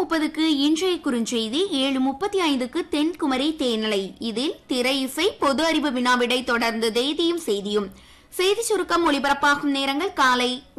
6:30க்கு இன்றைய குறுஞ்செய்தி, 7:35க்கு தென்குமரி தேனலை. இதில் திரை இசை, பொது அறிவு வினாவிடை தொடர்ந்து தேதியும் செய்தியும். செய்தி சுருக்கம் ஒளிபரப்பாகும் நேரங்கள் காலை